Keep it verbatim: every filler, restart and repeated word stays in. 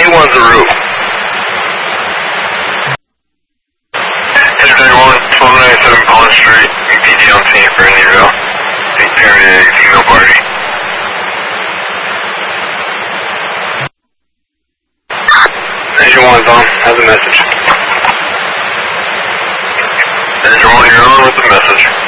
eight one's the roof. Engine thirty-one, twelve ninety-seven Pond Street, E P D on scene for Indianville. Area female party. Engine one's on, has a message. Engine one, you're on with the message.